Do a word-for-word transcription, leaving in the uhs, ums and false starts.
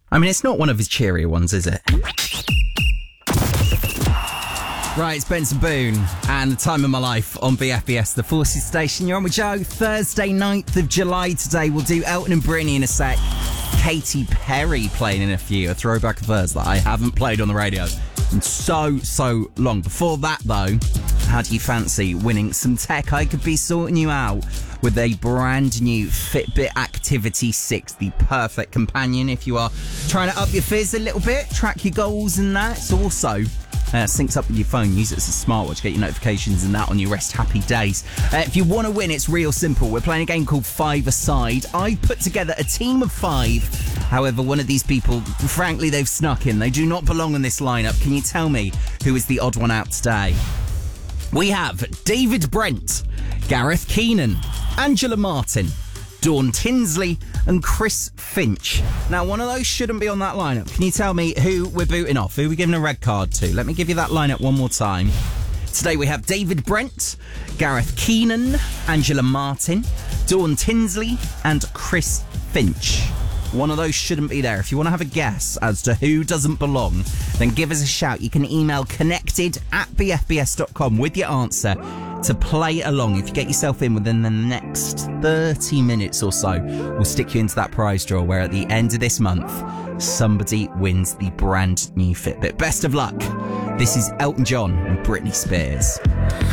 I mean, it's not one of his cheerier ones, is it? Right, it's Benson Boone and The Time of My Life on B F B S, the Forces Station. You're on with Joe. Thursday, ninth of July today. We'll do Elton and Britney in a sec. Katy Perry playing in a few. A throwback of hers that I haven't played on the radio in so, so long. Before that, though, how do you fancy winning some tech? I could be sorting you out with a brand new Fitbit Activity six, the perfect companion if you are trying to up your fizz a little bit, track your goals and that. It's also Uh, syncs up with your phone, use it as a smartwatch, get your notifications and that on your rest happy days. Uh, if you want to win, it's real simple. We're playing a game called Five Aside. I put together a team of five. However, one of these people, frankly, they've snuck in. They do not belong on this lineup. Can you tell me who is the odd one out today? We have David Brent, Gareth Keenan, Angela Martin, Dawn Tinsley and Chris Finch. Now, one of those shouldn't be on that lineup. Can you tell me who we're booting off? Who are we giving a red card to? Let me give you that lineup one more time. Today we have David Brent, Gareth Keenan, Angela Martin, Dawn Tinsley and Chris Finch. One of those shouldn't be there. If you want to have a guess as to who doesn't belong, then give us a shout. You can email connected at b f b s dot com with your answer to play along. If you get yourself in within the next thirty minutes or so, we'll stick you into that prize draw where at the end of this month, somebody wins the brand new Fitbit. Best of luck. This is Elton John and Britney Spears.